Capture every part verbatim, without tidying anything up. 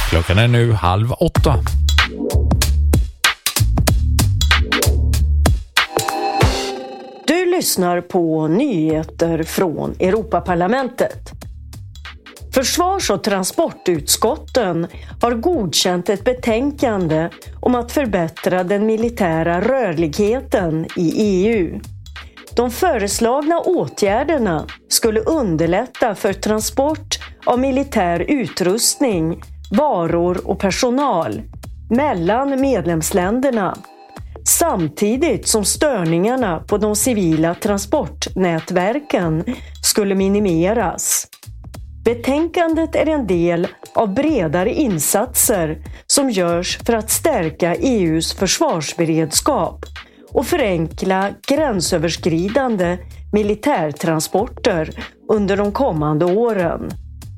Klockan är nu halv åtta. Du lyssnar på nyheter från Europaparlamentet. Försvars- och transportutskotten har godkänt ett betänkande om att förbättra den militära rörligheten i E U. De föreslagna åtgärderna skulle underlätta för transport av militär utrustning, varor och personal mellan medlemsländerna, samtidigt som störningarna på de civila transportnätverken skulle minimeras. Betänkandet är en del av bredare insatser som görs för att stärka E U:s försvarsberedskap och förenkla gränsöverskridande militärtransporter under de kommande åren.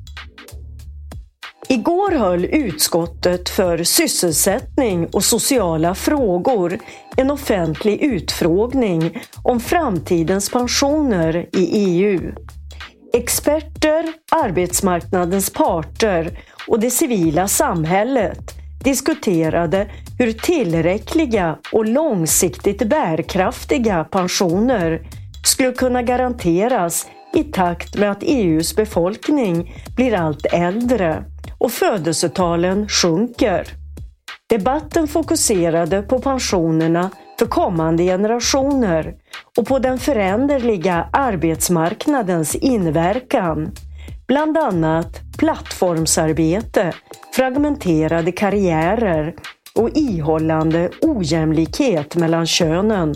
Igår höll utskottet för sysselsättning och sociala frågor en offentlig utfrågning om framtidens pensioner i E U. Experter, arbetsmarknadens parter och det civila samhället diskuterade hur tillräckliga och långsiktigt bärkraftiga pensioner skulle kunna garanteras i takt med att E U:s befolkning blir allt äldre och födelsetalen sjunker. Debatten fokuserade på pensionerna för kommande generationer och på den föränderliga arbetsmarknadens inverkan, bland annat plattformsarbete, fragmenterade karriärer och ihållande ojämlikhet mellan könen.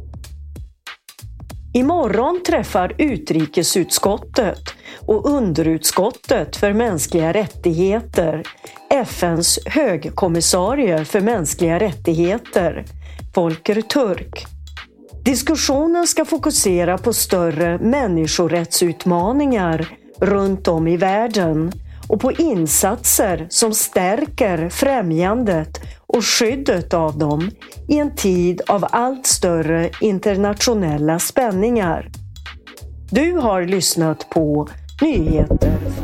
Imorgon träffar utrikesutskottet och underutskottet för mänskliga rättigheter F N:s högkommissarie för mänskliga rättigheter, Volker Turk. Diskussionen ska fokusera på större människorättsutmaningar runt om i världen och på insatser som stärker främjandet och skyddet av dem i en tid av allt större internationella spänningar. Du har lyssnat på nyheter